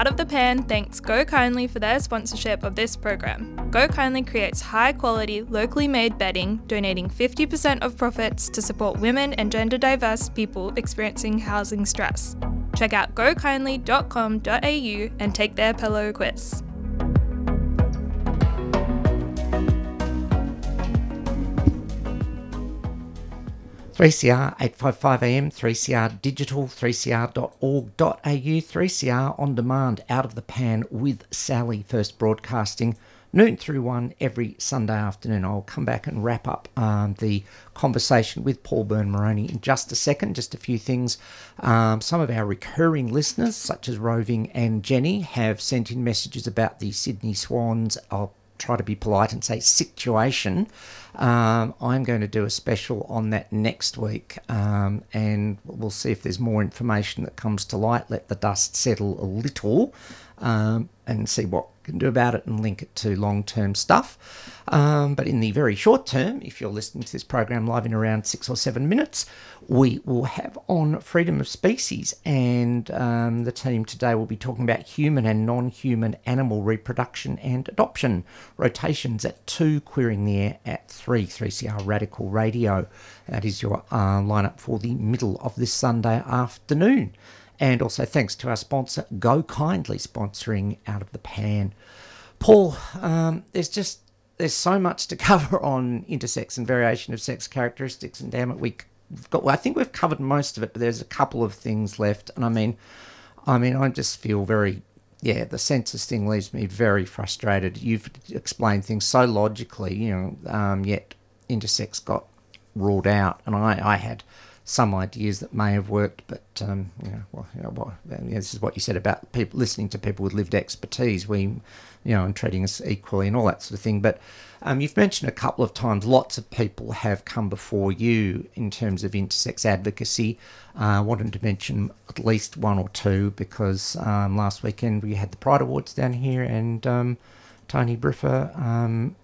Out of the Pan thanks Go Kindly for their sponsorship of this program. Go Kindly creates high-quality, locally made bedding, donating 50% of profits to support women and gender-diverse people experiencing housing stress. Check out gokindly.com.au and take their pillow quiz. 3CR 855 AM, 3CR Digital, 3cr.org.au, 3CR On Demand, Out of the Pan with Sally, first broadcasting noon through 1 every Sunday afternoon. I'll come back and wrap up the conversation with Paul Byrne-Moroney in just a second. Just a few things. Some of our recurring listeners, such as Roving and Jenny, have sent in messages about the Sydney Swans. I'll try to be polite and say situation. I'm going to do a special on that next week, and we'll see if there's more information that comes to light, let the dust settle a little, and see what we can do about it and link it to long-term stuff. But in the very short term, if you're listening to this program live in around 6 or 7 minutes, we will have on freedom of species, and the team today will be talking about human and non-human animal reproduction and adoption. Rotations at 2, Queering the Air at 3, 3CR Radical Radio. That is your lineup for the middle of this Sunday afternoon. And also thanks to our sponsor, Go Kindly, sponsoring Out of the Pan. Paul, there's so much to cover on intersex and variation of sex characteristics, and damn it, I think we've covered most of it, but there's a couple of things left. And I mean, I just feel the census thing leaves me very frustrated. You've explained things so logically, yet intersex got ruled out, and I had some ideas that may have worked, but this is what you said about people listening to people with lived expertise, and treating us equally and all that sort of thing. But you've mentioned a couple of times lots of people have come before you in terms of intersex advocacy. Wanted to mention at least one or two because last weekend we had the Pride Awards down here, and Tony Briffa,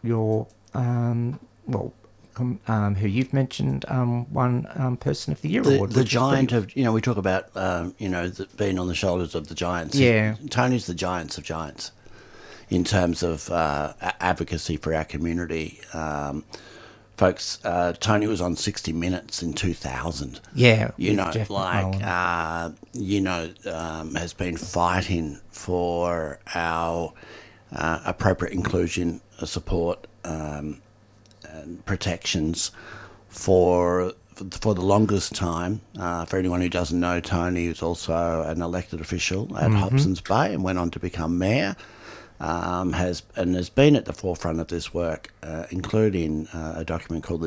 who you've mentioned, won Person of the Year award. The giant of, we talk about, being on the shoulders of the giants. Yeah. Tony's the giants of giants in terms of advocacy for our community. Folks, Tony was on 60 Minutes in 2000. Yeah. Has been fighting for our appropriate inclusion, support, and protections for the longest time. For anyone who doesn't know, Tony is also an elected official at Hobsons Bay and went on to become mayor. Has been at the forefront of this work, including a document called the